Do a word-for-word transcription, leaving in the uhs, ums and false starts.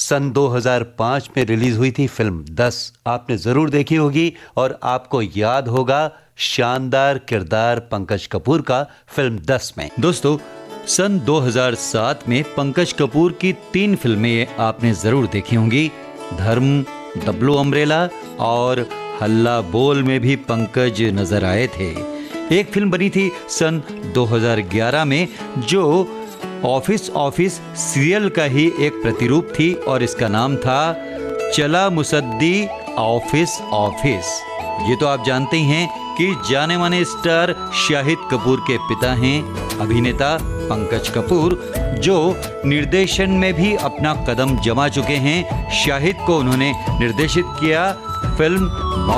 सन दो हज़ार पाँच में रिलीज हुई थी फिल्म दस, आपने जरूर देखी होगी और आपको याद होगा शानदार किरदार पंकज कपूर का फिल्म दस में। दोस्तों, सन दो हज़ार सात में पंकज कपूर की तीन फिल्में आपने जरूर देखी होंगी। धर्म, द ब्लू अम्ब्रेला और हल्ला बोल में भी पंकज नजर आए थे। एक फिल्म बनी थी सन दो हज़ार ग्यारह में जो ऑफिस ऑफिस सीरियल का ही एक प्रतिरूप थी और इसका नाम था चला मुसद्दी ऑफिस ऑफिस। ये तो आप जानते ही हैं कि जाने माने स्टार शाहिद कपूर के पिता हैं अभिनेता पंकज कपूर, जो निर्देशन में भी अपना कदम जमा चुके हैं। शाहिद को उन्होंने निर्देशित किया फिल्म